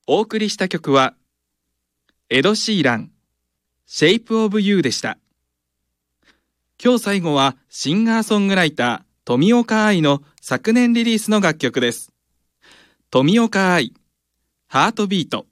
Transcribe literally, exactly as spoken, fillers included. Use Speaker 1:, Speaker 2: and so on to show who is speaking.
Speaker 1: お送りした曲はエド・シーラン、シェイプ・オブ・ユーでした。今日最後はシンガーソングライター富岡愛の昨年リリースの楽曲です。富岡愛、ハートビート。